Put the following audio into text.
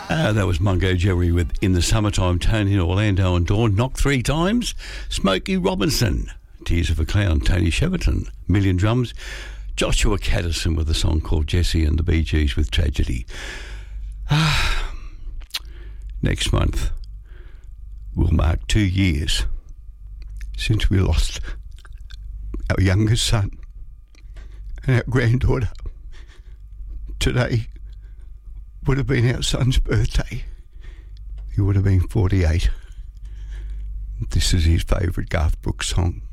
That was Mungo Jerry with In the Summertime, Tony Orlando and Dawn, Knock 3 Times, Smokey Robinson, Tears of a Clown, Tony Shepperton, Million Drums, Joshua Caddison with a song called Jessie and the Bee Gees with Tragedy. Next month will mark 2 years since we lost our youngest son and our granddaughter. Today would have been our son's birthday. He would have been 48. This is his favourite Garth Brooks song.